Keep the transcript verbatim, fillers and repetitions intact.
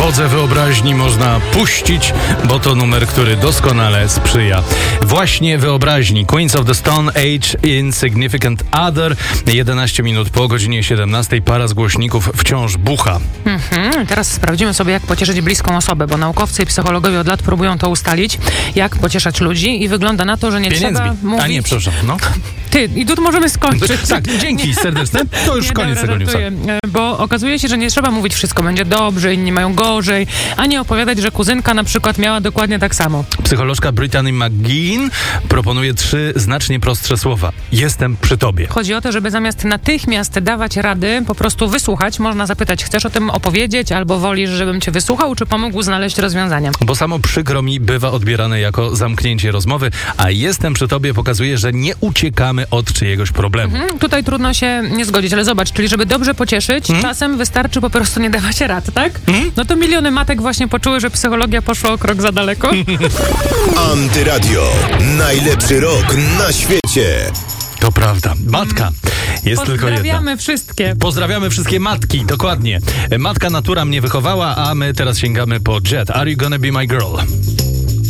Wodze wyobraźni można puścić, bo to numer, który doskonale sprzyja właśnie wyobraźni. Queens of the Stone Age, Insignificant Other. jedenaście minut po godzinie siedemnastej. Para z głośników wciąż bucha. Mhm. Teraz sprawdzimy sobie, jak pocieszyć bliską osobę, bo naukowcy i psychologowie od lat próbują to ustalić, jak pocieszać ludzi i wygląda na to, że nie Pieniędzmi. trzeba mówić... A nie, przepraszam, no. Ty, i tu możemy skończyć. Tak, dzięki serdeczne. To już nie, koniec dobra, tego newsa. ratuję, bo okazuje się, że nie trzeba mówić wszystko będzie dobrze, inni mają gorzej, a nie opowiadać, że kuzynka na przykład miała dokładnie tak samo. Psycholożka Brittany McGinn proponuje trzy znacznie prostsze słowa. Jestem przy tobie. Chodzi o to, żeby zamiast natychmiast dawać rady, po prostu wysłuchać. Można zapytać, chcesz o tym opowiedzieć, albo wolisz, żebym cię wysłuchał, czy pomógł znaleźć rozwiązania. Bo samo przykro mi bywa odbierane jako zamknięcie rozmowy, a jestem przy tobie pokazuje, że nie uciekamy od czyjegoś problemu. Mhm, tutaj trudno się nie zgodzić, ale zobacz, czyli żeby dobrze pocieszyć, Mhm. czasem wystarczy po prostu nie dawać rad, tak? Mhm. No to miliony matek właśnie poczuły, że psychologia poszła o krok za daleko. Antyradio. Najlepszy rok na świecie. To prawda. Matka jest tylko jedna. Pozdrawiamy wszystkie. Pozdrawiamy wszystkie matki, dokładnie. Matka natura mnie wychowała, a my teraz sięgamy po Jet. Are you gonna be my girl?